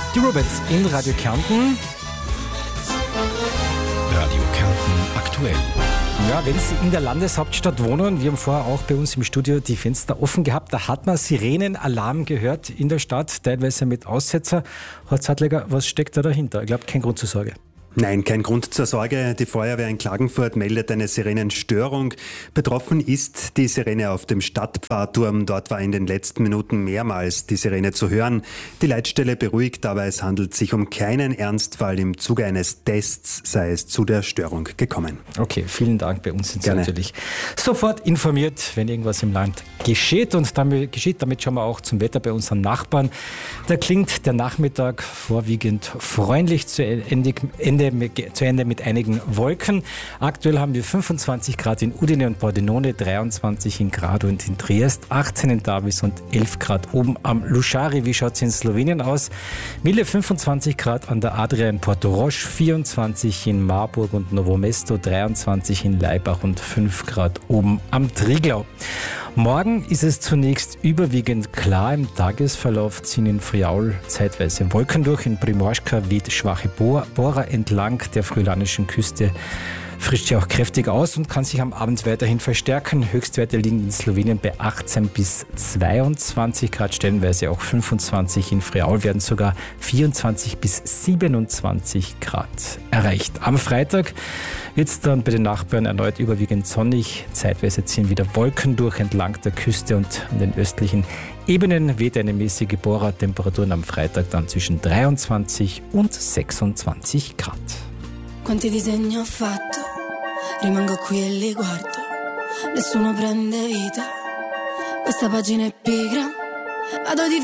Die Robots in Radio Kärnten. Radio Kärnten aktuell. Ja, wenn Sie in der Landeshauptstadt wohnen, wir haben vorher auch bei uns im Studio die Fenster offen gehabt, da hat man Sirenenalarm gehört in der Stadt, teilweise mit Aussetzer. Herr Zadleger, was steckt da dahinter? Ich glaube, kein Grund zur Sorge. Nein, kein Grund zur Sorge. Die Feuerwehr in Klagenfurt meldet eine Sirenenstörung. Betroffen ist die Sirene auf dem Stadtpfarrturm. Dort war in den letzten Minuten mehrmals die Sirene zu hören. Die Leitstelle beruhigt, aber es handelt sich um keinen Ernstfall. Im Zuge eines Tests sei es zu der Störung gekommen. Okay, vielen Dank. Bei uns sind Sie natürlich sofort informiert, wenn irgendwas im Land geschieht. Und damit schauen wir auch zum Wetter bei unseren Nachbarn. Da klingt der Nachmittag vorwiegend freundlich zu Ende mit einigen Wolken. Aktuell haben wir 25 Grad in Udine und Pordenone, 23 in Grad und in Triest, 18 in Davis und 11 Grad oben am Luschari. Wie schaut es in Slowenien aus? Mille 25 Grad an der Adria in Porto Roche, 24 in Marburg und Novo Mesto, 23 in Laibach und 5 Grad oben am Triglau. Morgen ist es zunächst überwiegend klar. Im Tagesverlauf ziehen in Friaul zeitweise Wolken durch. In Primorska weht schwache Bohrer entlang der friulanischen Küste. Frischt sich auch kräftig aus und kann sich am Abend weiterhin verstärken. Höchstwerte liegen in Slowenien bei 18 bis 22 Grad, stellenweise auch 25. In Friaul werden sogar 24 bis 27 Grad erreicht. Am Freitag wird es dann bei den Nachbarn erneut überwiegend sonnig. Zeitweise ziehen wieder Wolken durch entlang der Küste und an den östlichen Ebenen weht eine mäßige Bohrertemperaturen am Freitag dann zwischen 23 und 26 Grad. Quanti disegni ho fatto, rimango qui e li guardo, nessuno prende vita, questa pagina è pigra, vado di